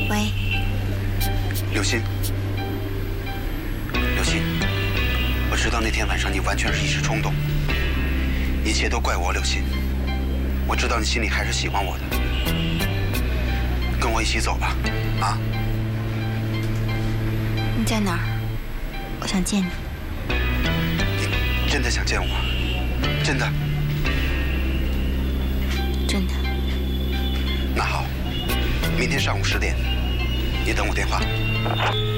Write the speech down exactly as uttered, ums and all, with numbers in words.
喂， 刘鑫，刘鑫，我知道那天晚上你完全是一时冲动，一切都怪我，刘鑫。我知道你心里还是喜欢我的，跟我一起走吧，啊？ 你在哪儿？我想见你。 你真的想见我？真的？ 真的。 那好，明天上午十点，你等我电话。